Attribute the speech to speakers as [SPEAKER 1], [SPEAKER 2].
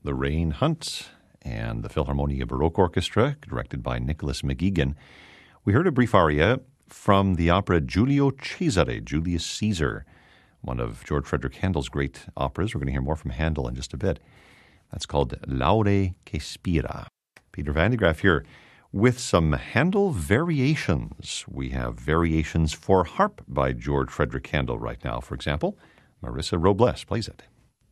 [SPEAKER 1] The Rain Hunt and the Philharmonia Baroque Orchestra, directed by Nicholas McGeegan. We heard a brief aria from the opera Giulio Cesare, Julius Caesar, one of George Frederick Handel's great operas. We're going to hear more from Handel in just a bit. That's called Laude che Spira. Peter Van de Graaff here with some Handel variations. We have variations for harp by George Frederick Handel right now. For example, Marissa Robles plays it.